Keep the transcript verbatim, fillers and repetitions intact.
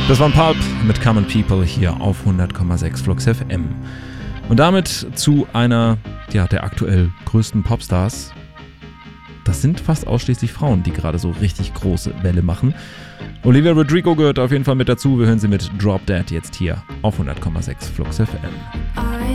Das waren Pulp mit Common People hier auf hundert Komma sechs Flux F M. Und damit zu einer ja, der aktuell größten Popstars. Das sind fast ausschließlich Frauen, die gerade so richtig große Welle machen. Olivia Rodrigo gehört auf jeden Fall mit dazu. Wir hören sie mit Drop Dead jetzt hier auf hundert Komma sechs Flux F M.